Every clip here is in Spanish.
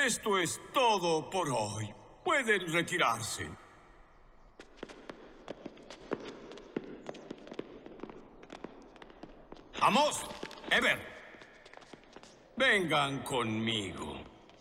Esto es todo por hoy. Pueden retirarse. Amos, Ever, vengan conmigo.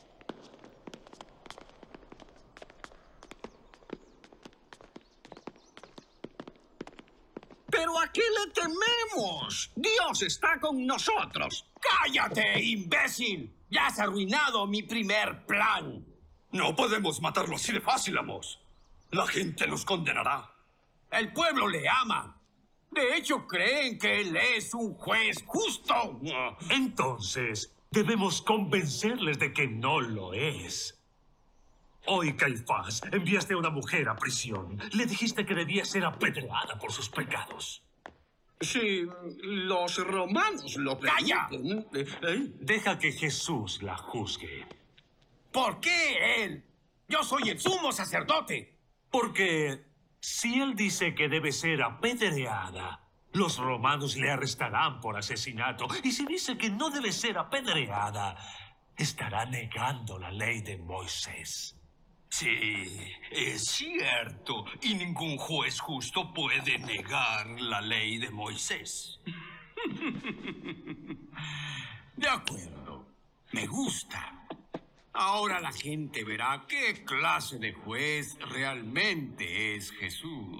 ¿Pero a qué le tememos? Dios está con nosotros. ¡Cállate, imbécil! ¡Ya has arruinado mi primer plan! No podemos matarlo así de fácil, Amos. La gente los condenará. El pueblo le ama. De hecho, creen que él es un juez justo. Entonces, debemos convencerles de que no lo es. Hoy, Caifás, enviaste a una mujer a prisión. Le dijiste que debía ser apedreada por sus pecados. Si los romanos lo ¡Calla! permiten... Deja que Jesús la juzgue. ¿Por qué él? Yo soy el sumo sacerdote. Porque si él dice que debe ser apedreada, los romanos le arrestarán por asesinato. Y si dice que no debe ser apedreada, estará negando la ley de Moisés. Sí, es cierto. Y ningún juez justo puede negar la ley de Moisés. De acuerdo. Me gusta. Ahora la gente verá qué clase de juez realmente es Jesús.